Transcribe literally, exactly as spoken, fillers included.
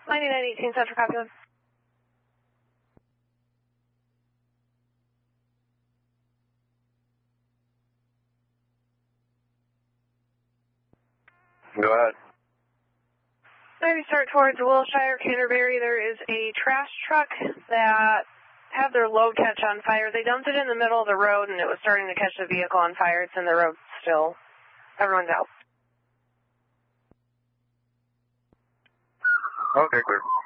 ninety-nine eighteen Central copy one. Go ahead. Maybe start towards Wilshire, Canterbury. There is a trash truck that had their load catch on fire. They dumped it in the middle of the road, and it was starting to catch the vehicle on fire. It's in the road still. Everyone's out. Okay, clear.